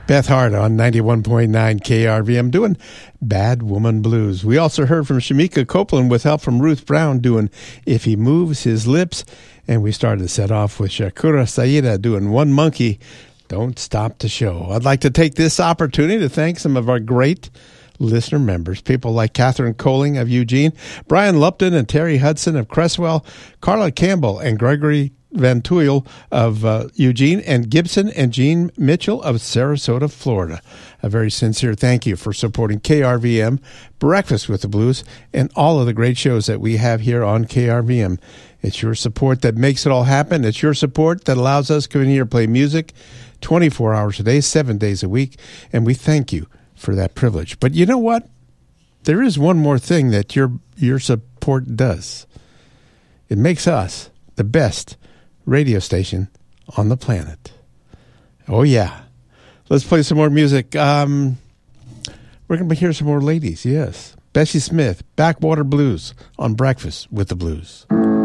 Beth Hart on 91.9 KRVM doing Bad Woman Blues. We also heard from Shamika Copeland with help from Ruth Brown doing If He Moves His Lips. And we started the set off with Shakura Saida doing One Monkey, Don't Stop the Show. I'd like to take this opportunity to thank some of our great listener members, people like Catherine Coling of Eugene, Brian Lupton and Terry Hudson of Cresswell, Carla Campbell and Gregory Van Tuyl of Eugene, and Gibson and Jean Mitchell of Sarasota, Florida. A very sincere thank you for supporting KRVM, Breakfast with the Blues, and all of the great shows that we have here on KRVM. It's your support that makes it all happen. It's your support that allows us to come in here and play music 24 hours a day, 7 days a week, and we thank you for that privilege. But you know what? There is one more thing that your support does. It makes us the best radio station on the planet. Oh, yeah. Let's play some more music. We're going to hear some more ladies, yes. Bessie Smith, Backwater Blues on Breakfast with the Blues.